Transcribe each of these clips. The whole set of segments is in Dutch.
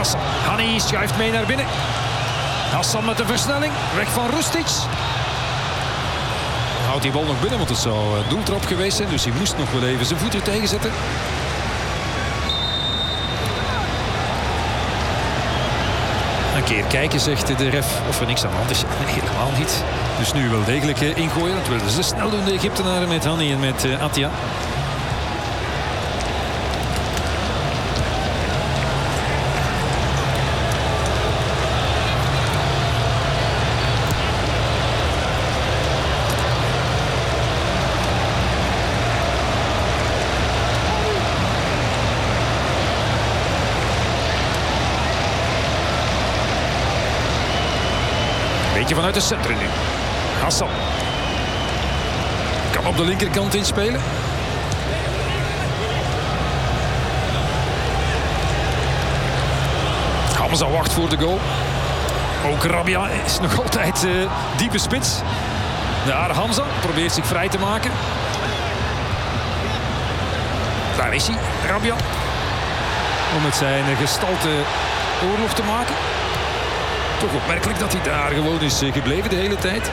Hassan. Hani schuift mee naar binnen. Hassan met de versnelling. Weg van Rustic. Houdt die bal nog binnen, want het zou doeltrap geweest zijn. Dus hij moest nog wel even zijn voet er tegen zetten. Een keer kijken, zegt de ref, of er niks aan de hand is. Nee, helemaal niet. Dus nu wel degelijk ingooien. Dat wilden ze snel doen, de Egyptenaren, met Hani en met Attia. Beetje vanuit het centrum nu. Hassan. Kan op de linkerkant inspelen. Hamza wacht voor de goal. Ook Rabia is nog altijd diepe spits. Daar Hamza probeert zich vrij te maken. Daar is hij, Rabia. Om met zijn gestalte oorlog te maken. Toch opmerkelijk dat hij daar gewoon is gebleven de hele tijd.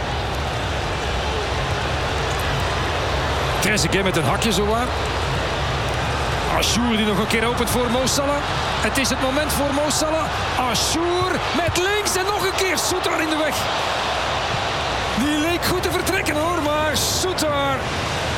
Trezeguet met een hakje zowaar. Achour die nog een keer opent voor Mo Salah. Het is het moment voor Mo Salah. Achour met links en nog een keer Soutar in de weg. Die leek goed te vertrekken hoor, maar Soutar